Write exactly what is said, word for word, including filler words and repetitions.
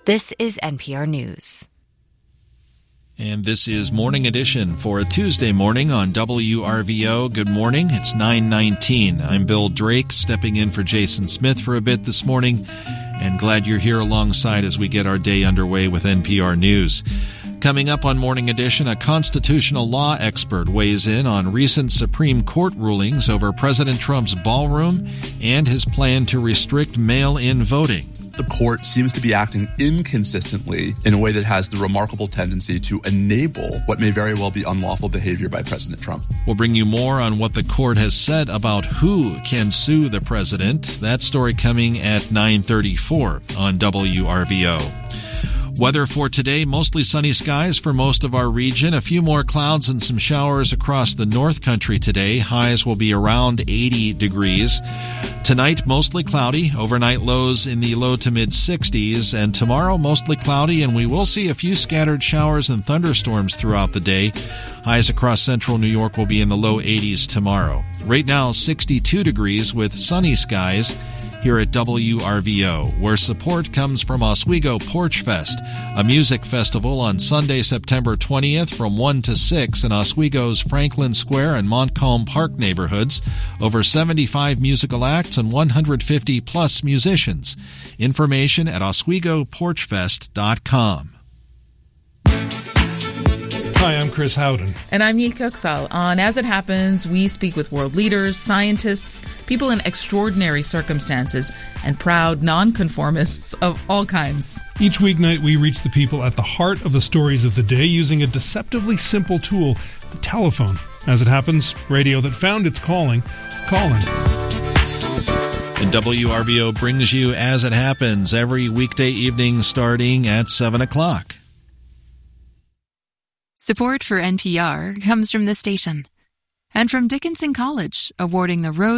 This is N P R News. And this is Morning Edition for a Tuesday morning on W R V O. Good morning. It's nine nineteen. I'm Bill Drake, stepping in for Jason Smith for a bit this morning, and glad you're here alongside as we get our day underway with N P R News. Coming up on Morning Edition, a constitutional law expert weighs in on recent Supreme Court rulings over President Trump's ballroom and his plan to restrict mail-in voting. The court seems to be acting inconsistently in a way that has the remarkable tendency to enable what may very well be unlawful behavior by President Trump. We'll bring you more on what the court has said about who can sue the president. That story coming at nine thirty-four on W R V O. Weather for today, mostly sunny skies for most of our region. A few more clouds and some showers across the North Country today. Highs will be around eighty degrees. Tonight, mostly cloudy. Overnight lows in the low to mid sixties. And tomorrow, mostly cloudy, and we will see a few scattered showers and thunderstorms throughout the day. Highs across central New York will be in the low eighties tomorrow. Right now, sixty-two degrees with sunny skies here at W R V O, where support comes from Oswego Porch Fest, a music festival on Sunday, September twentieth from one to six in Oswego's Franklin Square and Montcalm Park neighborhoods. Over seventy-five musical acts and one hundred fifty plus musicians. Information at oswego porch fest dot com. Hi, I'm Chris Howden. And I'm Neil Köksal. On As It Happens, we speak with world leaders, scientists, people in extraordinary circumstances, and proud nonconformists of all kinds. Each weeknight, we reach the people at the heart of the stories of the day using a deceptively simple tool, the telephone. As it happens, radio that found its calling, calling. And W R V O brings you As It Happens every weekday evening starting at seven o'clock. Support for N P R comes from this station and from Dickinson College, awarding the Rose